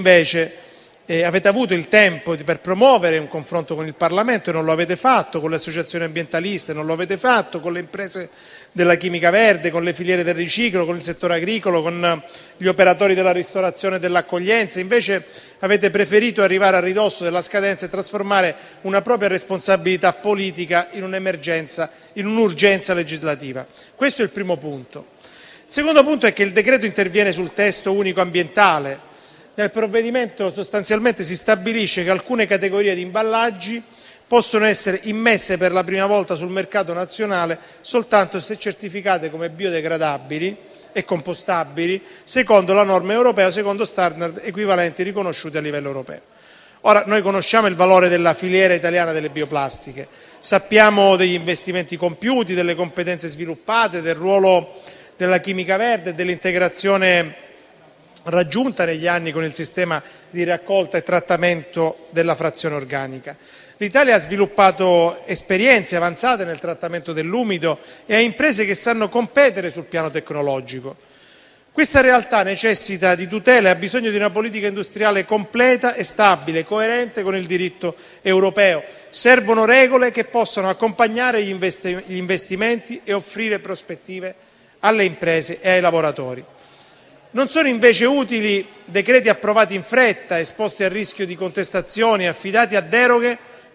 avuto il tempo per promuovere un confronto con il Parlamento e non lo avete fatto, con le associazioni ambientaliste non lo avete fatto, con le imprese della chimica verde, con le filiere del riciclo, con il settore agricolo, con gli operatori della ristorazione e dell'accoglienza. Invece avete preferito arrivare a ridosso della scadenza e trasformare una propria responsabilità politica in un'emergenza, in un'urgenza legislativa. Questo è il primo punto. Il secondo punto è che il decreto interviene sul testo unico ambientale. Nel provvedimento sostanzialmente si stabilisce che alcune categorie di imballaggi possono essere immesse per la prima volta sul mercato nazionale soltanto se certificate come biodegradabili e compostabili secondo la norma europea o secondo standard equivalenti riconosciuti a livello europeo. Ora, noi conosciamo il valore della filiera italiana delle bioplastiche, sappiamo degli investimenti compiuti, delle competenze sviluppate, del ruolo della chimica verde e dell'integrazione raggiunta negli anni con il sistema di raccolta e trattamento della frazione organica. L'Italia ha sviluppato esperienze avanzate nel trattamento dell'umido e ha imprese che sanno competere sul piano tecnologico. Questa realtà necessita di tutela e ha bisogno di una politica industriale completa e stabile, coerente con il diritto europeo. Servono regole che possano accompagnare gli investimenti e offrire prospettive alle imprese e ai lavoratori. Non sono invece utili decreti approvati in fretta, esposti al rischio di contestazioni, affidati a deroghe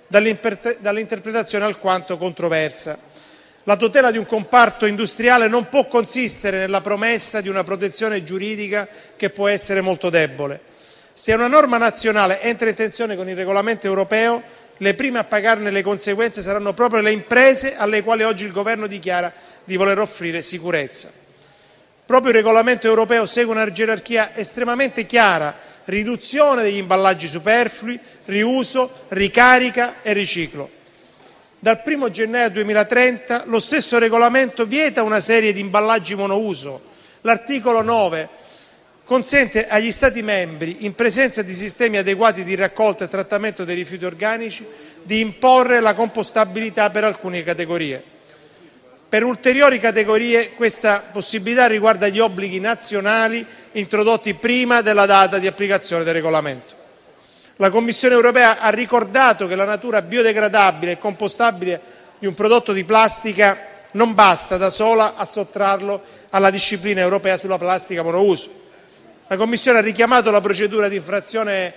dall'interpretazione alquanto controversa. La tutela di un comparto industriale non può consistere nella promessa di una protezione giuridica che può essere molto debole. Se una norma nazionale entra in tensione con il regolamento europeo, le prime a pagarne le conseguenze saranno proprio le imprese alle quali oggi il Governo dichiara di voler offrire sicurezza. Proprio il regolamento europeo segue una gerarchia estremamente chiara: riduzione degli imballaggi superflui, riuso, ricarica e riciclo. Dal 1 gennaio 2030 lo stesso regolamento vieta una serie di imballaggi monouso. L'articolo 9 consente agli Stati membri, in presenza di sistemi adeguati di raccolta e trattamento dei rifiuti organici, di imporre la compostabilità per alcune categorie. Per ulteriori categorie questa possibilità riguarda gli obblighi nazionali introdotti prima della data di applicazione del regolamento. La Commissione europea ha ricordato che la natura biodegradabile e compostabile di un prodotto di plastica non basta da sola a sottrarlo alla disciplina europea sulla plastica monouso. La Commissione ha richiamato la procedura di infrazione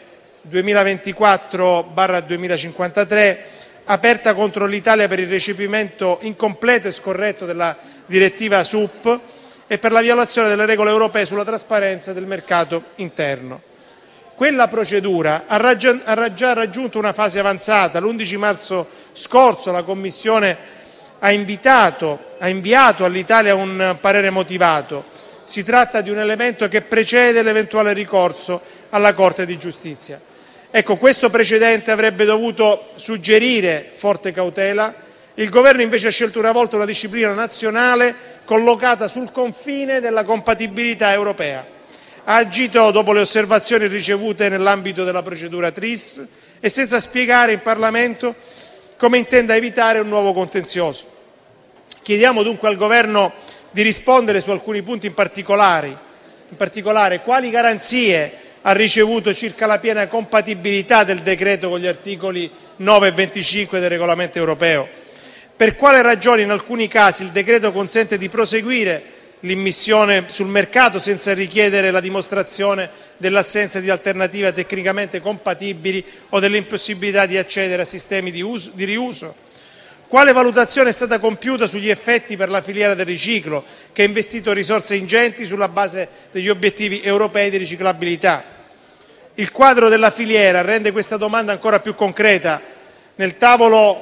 2024/2053 aperta contro l'Italia per il recepimento incompleto e scorretto della direttiva SUP e per la violazione delle regole europee sulla trasparenza del mercato interno. Quella procedura ha già raggiunto una fase avanzata. L'11 marzo scorso la Commissione ha inviato all'Italia un parere motivato. Si tratta di un elemento che precede l'eventuale ricorso alla Corte di giustizia. Ecco, questo precedente avrebbe dovuto suggerire forte cautela. Il Governo invece ha scelto una volta una disciplina nazionale collocata sul confine della compatibilità europea. Ha agito dopo le osservazioni ricevute nell'ambito della procedura TRIS e senza spiegare in Parlamento come intenda evitare un nuovo contenzioso. Chiediamo dunque al Governo di rispondere su alcuni punti in particolare quali garanzie ha ricevuto circa la piena compatibilità del decreto con gli articoli 9 e 25 del regolamento europeo, per quale ragione in alcuni casi il decreto consente di proseguire l'immissione sul mercato senza richiedere la dimostrazione dell'assenza di alternative tecnicamente compatibili o dell'impossibilità di accedere a sistemi di riuso? Quale valutazione è stata compiuta sugli effetti per la filiera del riciclo, che ha investito risorse ingenti sulla base degli obiettivi europei di riciclabilità? Il quadro della filiera rende questa domanda ancora più concreta. Nel tavolo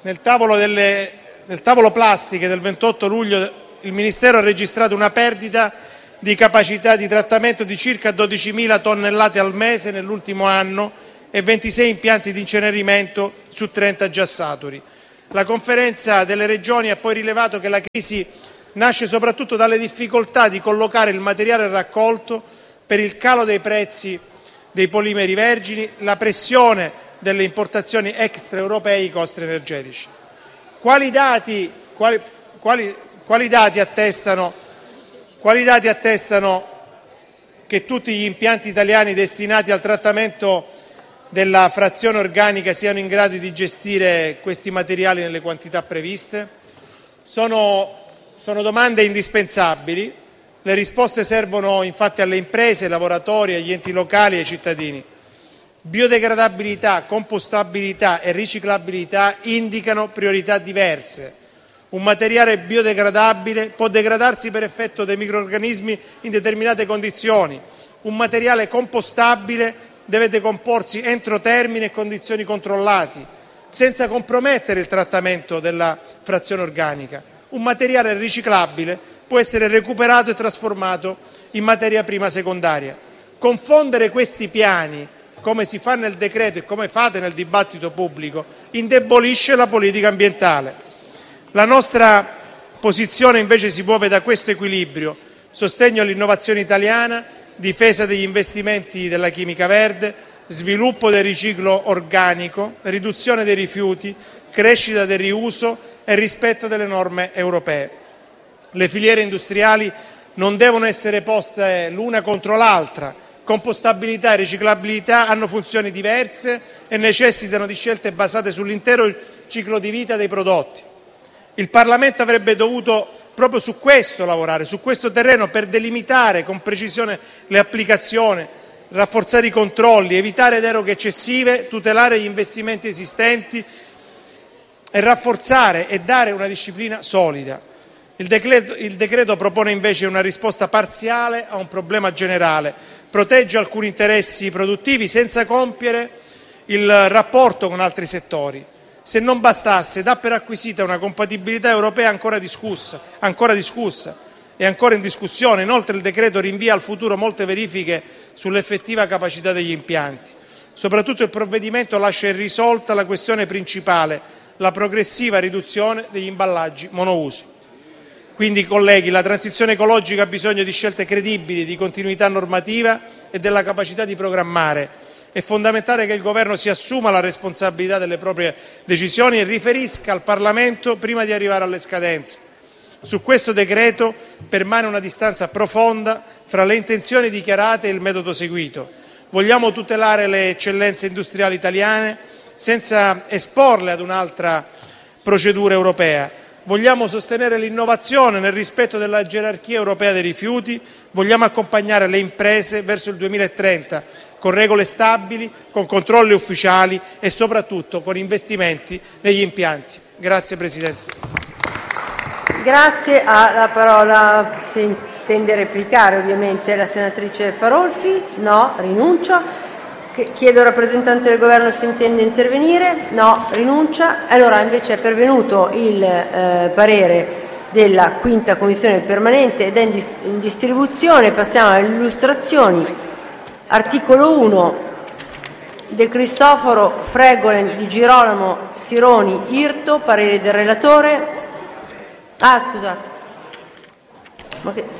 plastiche del 28 luglio il Ministero ha registrato una perdita di capacità di trattamento di circa 12.000 tonnellate al mese nell'ultimo anno e 26 impianti di incenerimento su 30 già saturi. La Conferenza delle Regioni ha poi rilevato che la crisi nasce soprattutto dalle difficoltà di collocare il materiale raccolto per il calo dei prezzi dei polimeri vergini, la pressione delle importazioni extraeuropee e i costi energetici. Quali dati attestano che tutti gli impianti italiani destinati al trattamento della frazione organica siano in grado di gestire questi materiali nelle quantità previste? Sono domande indispensabili. Le risposte servono infatti alle imprese, ai lavoratori, agli enti locali e ai cittadini. Biodegradabilità, compostabilità e riciclabilità indicano priorità diverse. Un materiale biodegradabile può degradarsi per effetto dei microrganismi in determinate condizioni. Un materiale compostabile deve decomporsi entro termini e condizioni controllati, senza compromettere il trattamento della frazione organica. Un materiale riciclabile può essere recuperato e trasformato in materia prima secondaria. Confondere questi piani, come si fa nel decreto e come fate nel dibattito pubblico, indebolisce la politica ambientale. La nostra posizione invece si muove da questo equilibrio: sostegno all'innovazione italiana, difesa degli investimenti della chimica verde, sviluppo del riciclo organico, riduzione dei rifiuti, crescita del riuso e rispetto delle norme europee. Le filiere industriali non devono essere poste l'una contro l'altra. Compostabilità e riciclabilità hanno funzioni diverse e necessitano di scelte basate sull'intero ciclo di vita dei prodotti. Il Parlamento avrebbe dovuto proprio su questo lavorare, su questo terreno, per delimitare con precisione le applicazioni, rafforzare i controlli, evitare deroghe eccessive, tutelare gli investimenti esistenti e rafforzare e dare una disciplina solida. Il decreto propone invece una risposta parziale a un problema generale, protegge alcuni interessi produttivi senza compiere il rapporto con altri settori. Se non bastasse, dà per acquisita una compatibilità europea ancora discussa e ancora in discussione. Inoltre il decreto rinvia al futuro molte verifiche sull'effettiva capacità degli impianti. Soprattutto il provvedimento lascia irrisolta la questione principale, la progressiva riduzione degli imballaggi monouso. Quindi, colleghi, la transizione ecologica ha bisogno di scelte credibili, di continuità normativa e della capacità di programmare. È fondamentale che il Governo si assuma la responsabilità delle proprie decisioni e riferisca al Parlamento prima di arrivare alle scadenze. Su questo decreto permane una distanza profonda fra le intenzioni dichiarate e il metodo seguito. Vogliamo tutelare le eccellenze industriali italiane senza esporle ad un'altra procedura europea. Vogliamo sostenere l'innovazione nel rispetto della gerarchia europea dei rifiuti. Vogliamo accompagnare le imprese verso il 2030 con regole stabili, con controlli ufficiali e soprattutto con investimenti negli impianti. Grazie Presidente. Grazie. Ha la parola, se intende replicare ovviamente, la senatrice Farolfi. No, rinuncia. Chiedo al rappresentante del Governo se intende intervenire. No, rinuncia. Allora invece è pervenuto il parere della 5ª Commissione permanente ed è in distribuzione. Passiamo alle illustrazioni. Articolo 1. De Cristofaro, Fregolen, Di Girolamo, Sironi, Irto. Parere del relatore. Scusate. Ma che...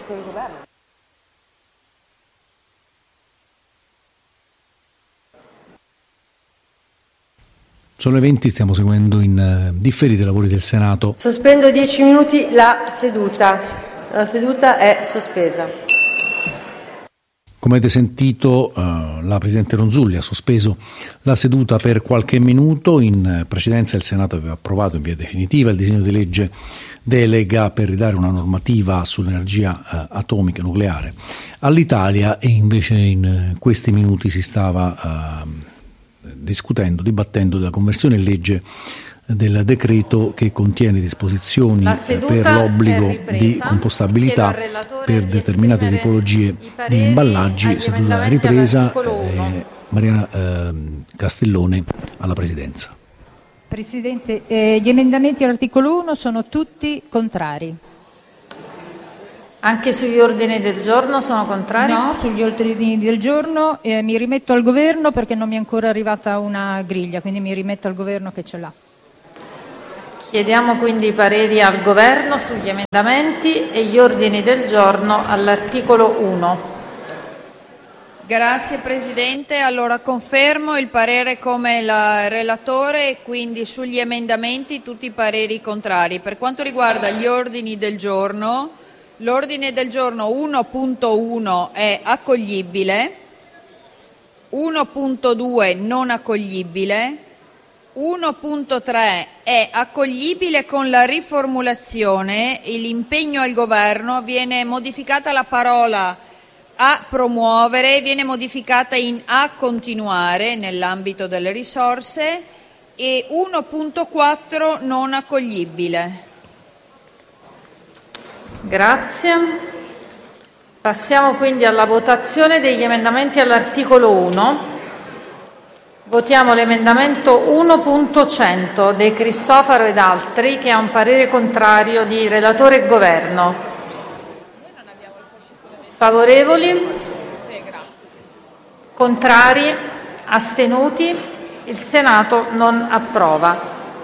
Sono le 20, stiamo seguendo in differita i lavori del Senato. Sospendo 10 minuti la seduta. La seduta è sospesa. Come avete sentito, la Presidente Ronzulli ha sospeso la seduta per qualche minuto. In precedenza il Senato aveva approvato in via definitiva il disegno di legge delega per ridare una normativa sull'energia atomica nucleare all'Italia, e invece in questi minuti si stava dibattendo della conversione in legge del decreto che contiene disposizioni per l'obbligo di compostabilità per determinate tipologie di imballaggi. Seduta ripresa, Mariana Castellone alla Presidenza. Presidente, gli emendamenti all'articolo 1 sono tutti contrari. Anche sugli ordini del giorno sono contrari? No, sugli ordini del giorno mi rimetto al Governo perché non mi è ancora arrivata una griglia, quindi mi rimetto al Governo che ce l'ha. Chiediamo quindi i pareri al Governo sugli emendamenti e gli ordini del giorno all'articolo 1. Grazie Presidente, allora confermo il parere come il relatore e quindi sugli emendamenti tutti i pareri contrari. Per quanto riguarda gli ordini del giorno, l'ordine del giorno 1.1 è accoglibile, 1.2 non accoglibile, 1.3 è accoglibile con la riformulazione e l'impegno al Governo viene modificata la parola a promuovere, viene modificata in a continuare nell'ambito delle risorse, e 1.4 non accoglibile. Grazie. Passiamo quindi alla votazione degli emendamenti all'articolo 1. Votiamo l'emendamento 1.100 De Cristofaro ed altri, che ha un parere contrario di relatore e Governo. Favorevoli? Contrari? Astenuti? Il Senato non approva.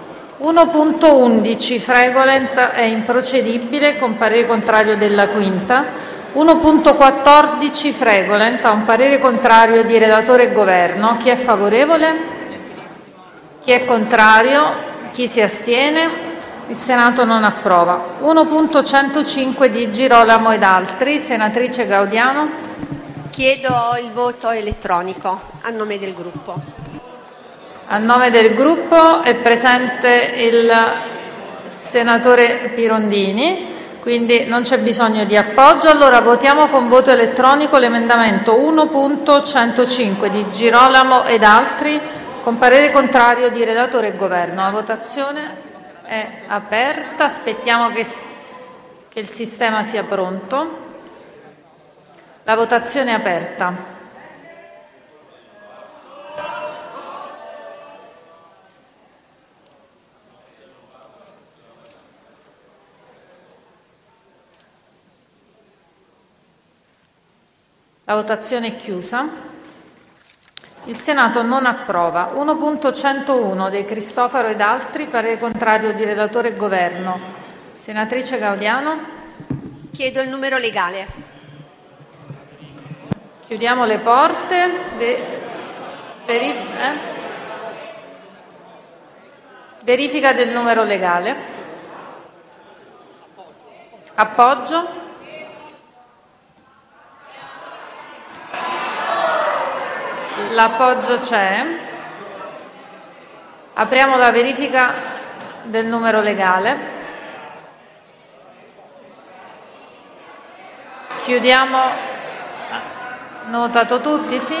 1.11 Fregolent è improcedibile con parere contrario della quinta. 1.14 Fregolent ha un parere contrario di relatore e Governo. Chi è favorevole? Chi è contrario? Chi si astiene? Il Senato non approva. 1.105 di Girolamo ed altri. Senatrice Gaudiano. Chiedo il voto elettronico a nome del gruppo. A nome del gruppo è presente il senatore Pirondini, quindi non c'è bisogno di appoggio. Allora votiamo con voto elettronico l'emendamento 1.105 di Girolamo ed altri, con parere contrario di relatore e Governo. La votazione è aperta. Aspettiamo che il sistema sia pronto. La votazione è aperta. La votazione è chiusa. Il Senato non approva. 1.101 De Cristofaro ed altri, parere contrario di relatore e Governo. Senatrice Gaudiano. Chiedo il numero legale. Chiudiamo le porte. Verifica del numero legale. Appoggio. L'appoggio c'è. Apriamo la verifica del numero legale. Chiudiamo. Notato tutti? Sì,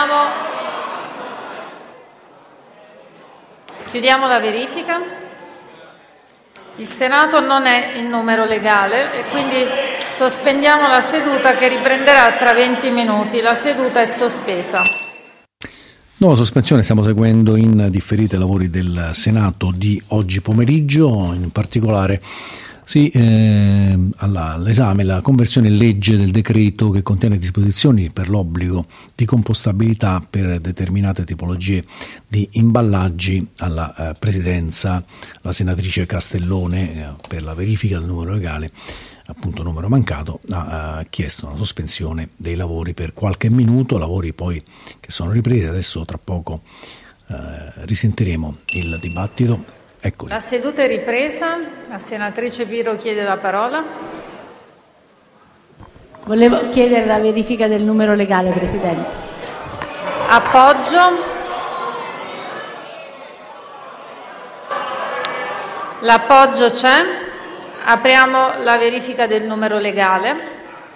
chiudiamo la verifica. Il Senato non è in numero legale e quindi sospendiamo la seduta, che riprenderà tra 20 minuti. La seduta è sospesa. Nuova sospensione, stiamo seguendo in differita i lavori del Senato di oggi pomeriggio, in particolare all'esame la conversione in legge del decreto che contiene disposizioni per l'obbligo di compostabilità per determinate tipologie di imballaggi. Alla Presidenza la senatrice Castellone, per la verifica del numero legale, appunto numero mancato, ha chiesto una sospensione dei lavori per qualche minuto, lavori poi che sono ripresi. Adesso tra poco risentiremo il dibattito. Eccoli. La seduta è ripresa. La senatrice Piro chiede la parola. Volevo chiedere la verifica del numero legale, Presidente. Appoggio. L'appoggio c'è. apriamo la verifica del numero legale.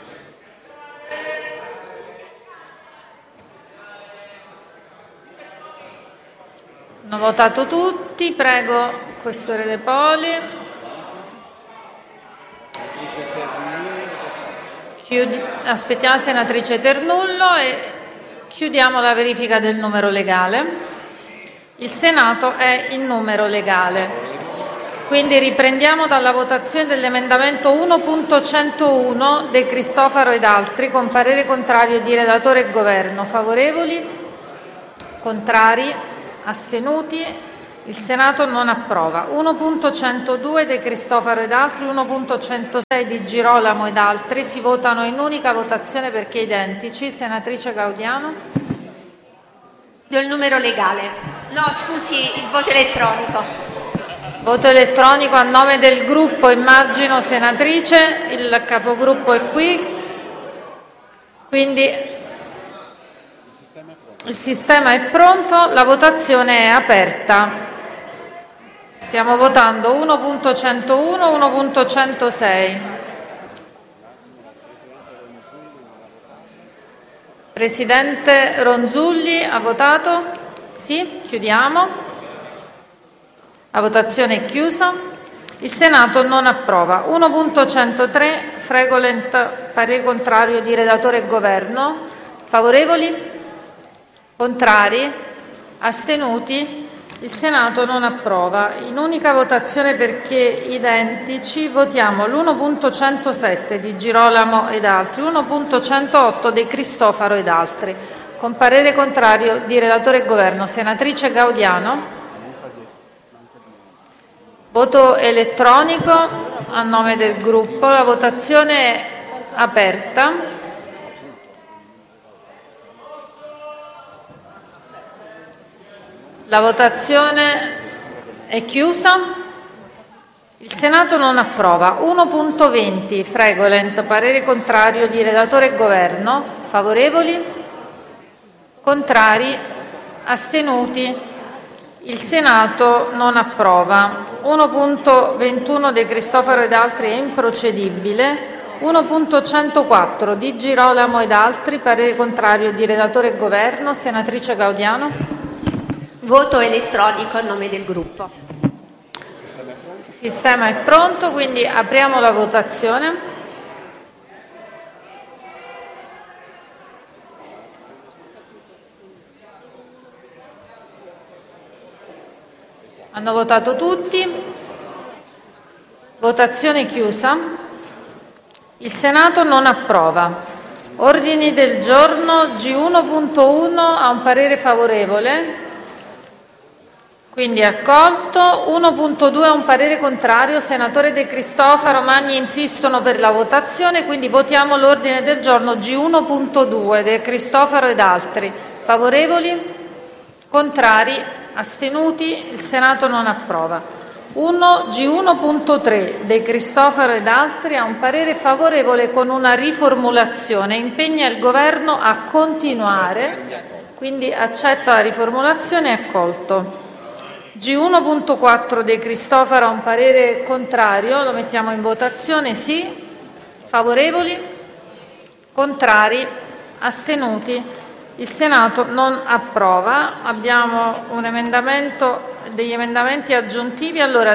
Hanno votato tutti, prego Questore De Poli. Aspettiamo la senatrice Ternullo e chiudiamo la verifica del numero legale. Il Senato è in numero legale. Quindi riprendiamo dalla votazione dell'emendamento 1.101 De Cristofaro ed altri, con parere contrario di relatore e governo. Favorevoli? Contrari? Astenuti? Il Senato non approva. 1.102 De Cristofaro ed altri, 1.106 Di Girolamo ed altri si votano in unica votazione perché identici. Senatrice Gaudiano. Do il numero legale. No, scusi, il voto elettronico. Voto elettronico a nome del gruppo, immagino, senatrice. Il capogruppo è qui. Quindi il sistema è pronto, la votazione è aperta. Stiamo votando 1.101, 1.106. Presidente Ronzulli ha votato? Sì, chiudiamo. La votazione è chiusa. Il Senato non approva. 1.103 Fregolent, parere contrario di relatore e governo. Favorevoli? Contrari? Astenuti? Il Senato non approva. In unica votazione perché identici votiamo l'1.107 Di Girolamo ed altri, 1.108 De Cristofaro ed altri, con parere contrario di relatore e governo. Senatrice Gaudiano. Voto elettronico a nome del gruppo. La votazione è aperta. La votazione è chiusa. Il Senato non approva. 1.20 Fregolent, parere contrario di relatore e governo. Favorevoli? Contrari? Astenuti? Il Senato non approva. 1.21 De Cristofaro ed altri è improcedibile. 1.104 Di Girolamo ed altri, parere contrario di relatore e governo. Senatrice Gaudiano. Voto elettronico a nome del gruppo. Il sistema è pronto, quindi apriamo la votazione. Hanno votato tutti. Votazione chiusa. Il Senato non approva. Ordini del giorno. G1.1 ha un parere favorevole. Quindi accolto. 1.2 è un parere contrario. Senatore De Cristofaro, Magni insistono per la votazione, quindi votiamo l'ordine del giorno G1.2 De Cristofaro ed altri. Favorevoli? Contrari? Astenuti? Il Senato non approva. G1.3 De Cristofaro ed altri ha un parere favorevole con una riformulazione. Impegna il Governo a continuare, quindi accetta la riformulazione e accolto. G1.4 De Cristofaro ha un parere contrario, lo mettiamo in votazione. Sì? Favorevoli? Contrari? Astenuti? Il Senato non approva. Abbiamo degli emendamenti aggiuntivi. Allora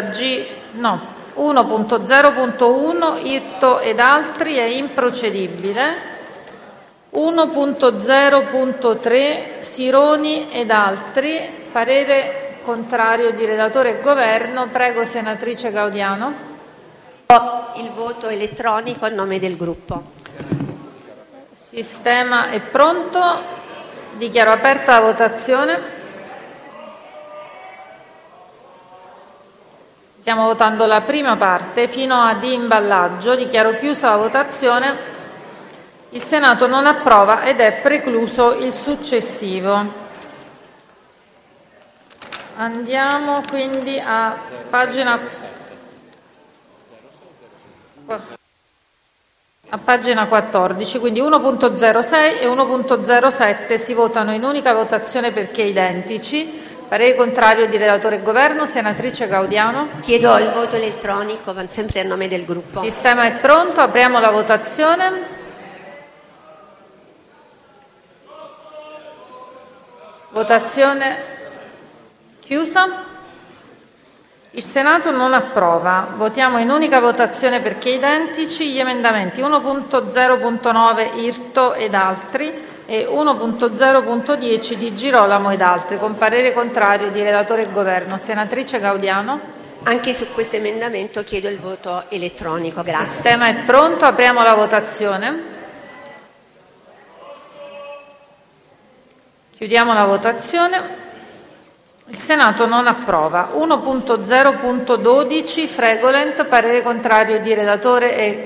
1.0.1 Irto ed altri è improcedibile. 1.0.3 Sironi ed altri, parere contrario di relatore e governo. Prego, senatrice Gaudiano. Il voto elettronico a nome del gruppo. Il sistema è pronto. Dichiaro aperta la votazione. Stiamo votando la prima parte fino a di imballaggio. Dichiaro chiusa la votazione. Il Senato non approva ed è precluso il successivo. Andiamo quindi a pagina 14, quindi 1.06 e 1.07 si votano in unica votazione perché identici. Parere contrario di relatore e governo. Senatrice Gaudiano. Chiedo il voto elettronico, sempre a nome del gruppo. Il sistema è pronto, apriamo la votazione. Votazione chiusa. Il Senato non approva. Votiamo in unica votazione perché identici gli emendamenti 1.0.9 Irto ed altri e 1.0.10 di Girolamo ed altri, con parere contrario di relatore e governo. Senatrice Gaudiano. Anche su questo emendamento chiedo il voto elettronico. Grazie. Il sistema è pronto, apriamo la votazione. Chiudiamo la votazione. Il Senato non approva. 1.0.12 Fregolent, parere contrario di relatore e